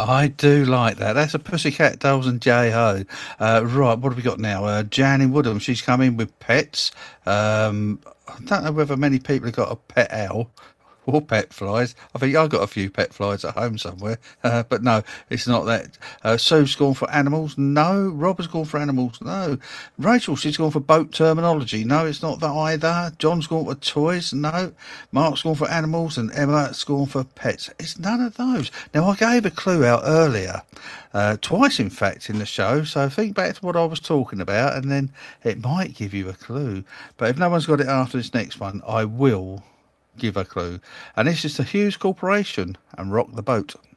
I do like that. That's a Pussycat Dolls and J-Ho. Right, what have we got now? Jan in Woodham, she's come in with pets. I don't know whether many people have got a pet owl or pet flies. I think I've got a few pet flies at home somewhere. But no, it's not that. Sue's gone for animals. No. Rob has gone for animals. No. Rachel, she's gone for boat terminology. No, it's not that either. John's gone for toys. No. Mark's gone for animals, and Emma's gone for pets. It's none of those. Now, I gave a clue out earlier, twice in fact, in the show. So think back to what I was talking about, and then it might give you a clue. But if no one's got it after this next one, I will give a clue. And this is the Hughes Corporation and Rock the Boat.